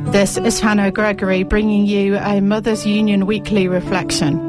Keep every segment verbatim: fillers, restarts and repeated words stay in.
This is Hannah Gregory bringing you a Mothers Union weekly reflection.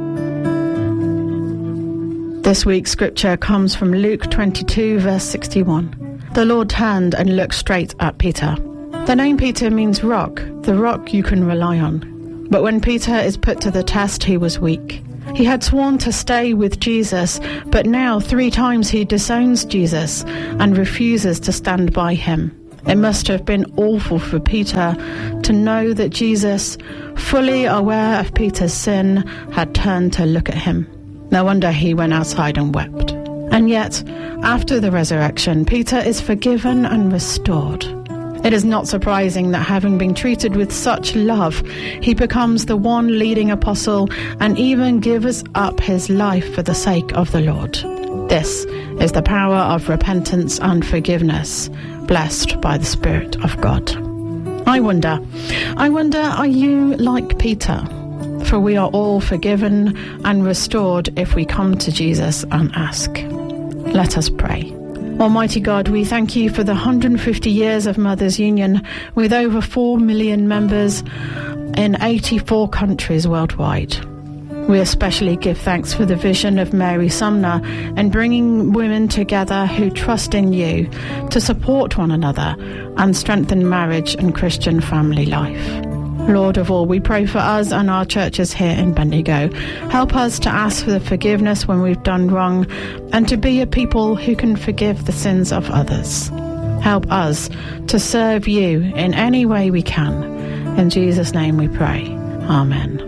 This week's scripture comes from Luke twenty-two, verse sixty-one. The Lord turned and looked straight at Peter. The name Peter means rock, the rock you can rely on. But when Peter is put to the test, he was weak. He had sworn to stay with Jesus, but now three times he disowns Jesus and refuses to stand by him. It must have been awful for Peter to know that Jesus, fully aware of Peter's sin, had turned to look at him. No wonder he went outside and wept. And yet, after the resurrection, Peter is forgiven and restored. It is not surprising that having been treated with such love, he becomes the one leading apostle and even gives up his life for the sake of the Lord. This is the power of repentance and forgiveness, blessed by the Spirit of God. I wonder, I wonder, are you like Peter? For we are all forgiven and restored if we come to Jesus and ask. Let us pray. Almighty God, we thank you for the one hundred fifty years of Mothers Union with over four million members in eighty-four countries worldwide. We especially give thanks for the vision of Mary Sumner and bringing women together who trust in you to support one another and strengthen marriage and Christian family life. Lord of all, we pray for us and our churches here in Bendigo. Help us to ask for the forgiveness when we've done wrong and to be a people who can forgive the sins of others. Help us to serve you in any way we can. In Jesus' name we pray. Amen.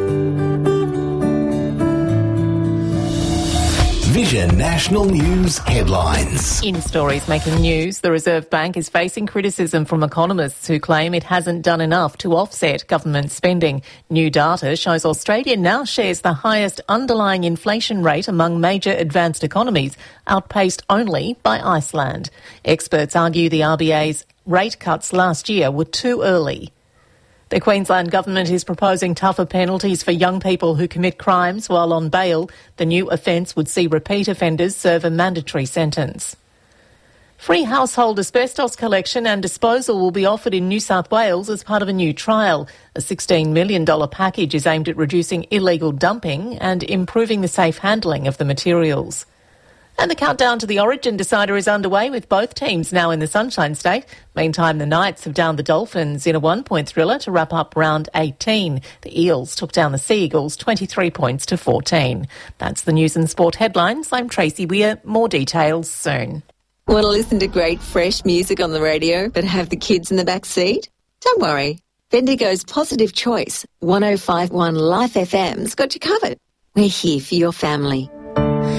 Vision National News headlines. In stories making news, the Reserve Bank is facing criticism from economists who claim it hasn't done enough to offset government spending. New data shows Australia now shares the highest underlying inflation rate among major advanced economies, outpaced only by Iceland. Experts argue the R B A's rate cuts last year were too early. The Queensland Government is proposing tougher penalties for young people who commit crimes while on bail. The new offence would see repeat offenders serve a mandatory sentence. Free household asbestos collection and disposal will be offered in New South Wales as part of a new trial. A sixteen million dollars package is aimed at reducing illegal dumping and improving the safe handling of the materials. And the countdown to the Origin decider is underway with both teams now in the Sunshine State. Meantime, the Knights have downed the Dolphins in a one-point thriller to wrap up round eighteen. The Eels took down the Sea Eagles twenty-three points to fourteen. That's the news and sport headlines. I'm Tracy Weir. More details soon. Want to listen to great fresh music on the radio but have the kids in the back seat? Don't worry. Bendigo's Positive Choice one oh five point one Life F M's got you covered. We're here for your family.